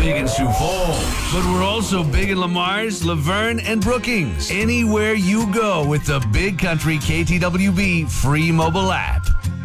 big in Sioux Falls, but we're also big in Lamar's, Laverne, and Brookings. Anywhere you go with the Big Country KTWB free mobile app.